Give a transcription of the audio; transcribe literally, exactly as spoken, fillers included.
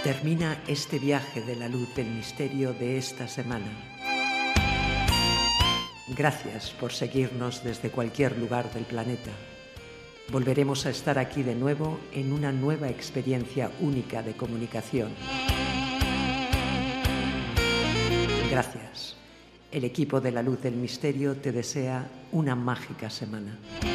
Termina este viaje de la luz del misterio de esta semana. Gracias por seguirnos desde cualquier lugar del planeta. Volveremos a estar aquí de nuevo en una nueva experiencia única de comunicación. Gracias. El equipo de la luz del misterio te desea una mágica semana.